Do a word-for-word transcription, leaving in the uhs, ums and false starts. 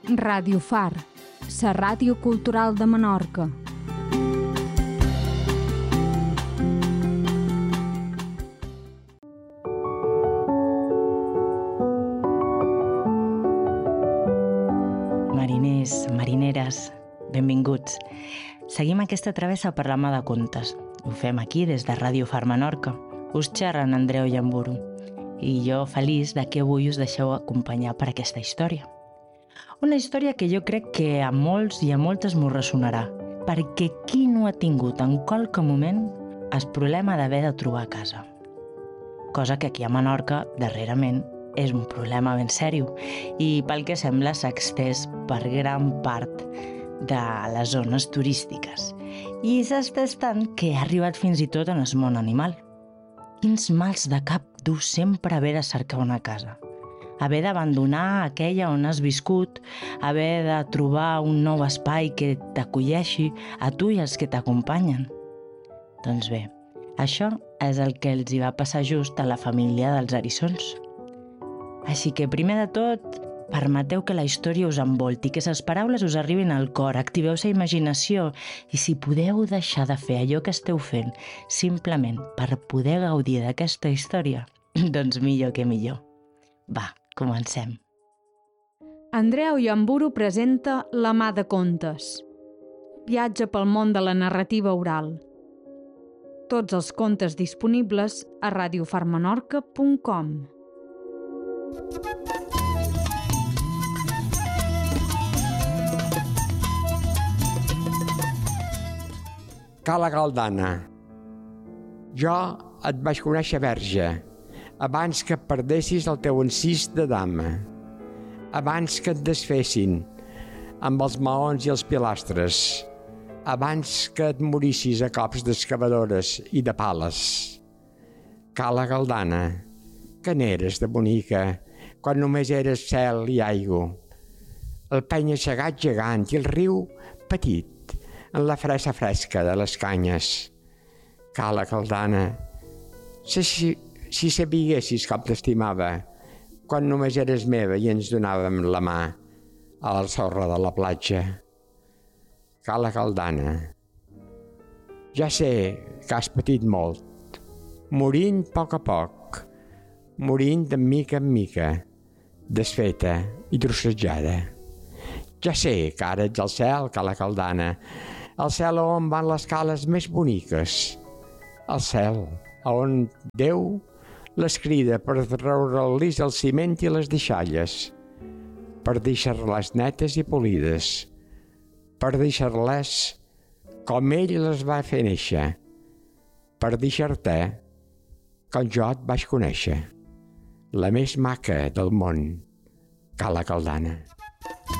Ràdio Far, la ràdio cultural de Menorca. Mariners, marineres, benvinguts. Seguim aquesta travessa per la mà de contes. Ho fem aquí des de Ràdio Far Menorca. Us xerren Andreu Llamburu. I jo feliç de que avui us deixeu acompanyar per aquesta història. Una història que jo crec que a molts i a moltes m'ho ressonarà, perquè qui no ha tingut en qualque moment el problema d'haver de trobar casa? Cosa que aquí a Menorca, darrerament, és un problema ben sèrio i pel que sembla s'ha estès per gran part de les zones turístiques. I s'ha estès tant que ha arribat fins i tot en el món animal. Quins mals de cap du sempre haver de cercar una casa. Haver d'abandonar aquella on has viscut, haver de trobar un nou espai que t'acolleixi a tu i als que t'acompanyen. Doncs bé, això és el que els hi va passar just a la família dels eriçons. Així que, primer de tot, permeteu que la història us envolti, que les paraules us arribin al cor, activeu la imaginació i si podeu deixar de fer allò que esteu fent simplement per poder gaudir d'aquesta història, doncs millor que millor. Va, comencem. Andreu Llamburu presenta La mà de contes. Viatge pel món de la narrativa oral. Tots els contes disponibles a ràdio far menorca punt com. Cala Galdana. Jo et vaig conèixer verge, abans que perdessis el teu encís de dama, abans que et desfessin amb els maons i els pilastres, abans que et morissis a cops d'excavadores i de pales. Cala Galdana, que n'eres de bonica, quan només eres cel i aigua, el penya-segat gegant i el riu petit, en la fressa fresca de les canyes. Cala Galdana, si, si sabiguessis com t'estimava, quan només eres meva i ens donàvem la mà a la sorra de la platja. Cala Galdana, ja sé que has patit molt, morint a poc a poc, morint de mica en mica, desfeta i trossejada. Ja sé que ara ets al cel, Cala Galdana, al cel on van les cales més boniques, al cel on Déu les crida per treure-lis el ciment i les deixalles, per deixar-les netes i polides, per deixar-les com ell les va fer néixer, per deixar-te com jo et vaig conèixer, la més maca del món, Cala Galdana.